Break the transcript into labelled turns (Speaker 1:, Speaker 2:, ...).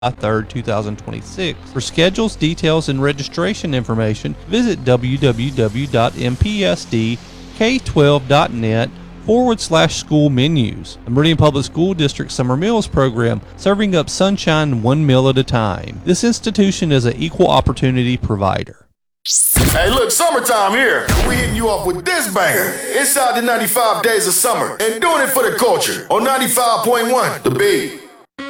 Speaker 1: 3rd, 2026. For schedules, details, and registration information, visit www.mpsdk12.net/school menus. The Meridian Public School District Summer Meals Program, serving up sunshine one meal at a time. This institution is an equal opportunity provider.
Speaker 2: Hey, look, summertime here. We hitting you off with this banger. Inside the 95 Days of Summer and doing it for the culture on 95.1 The Beat.